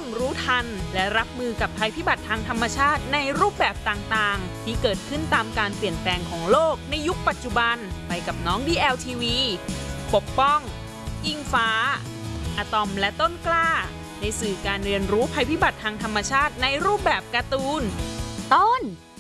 รู้ทันและรับมือกับภัยพิบัติทางธรรมชาติในรูปแบบต่างๆที่เกิดขึ้นตามการเปลี่ยนแปลงของโลกในยุคปัจจุบันไปกับน้อง DLTV ปกป้องอิงฟ้าอะตอมและต้นกล้าในสื่อการเรียนรู้ภัยพิบัติทางธรรมชาติในรูปแบบการ์ตูนต้น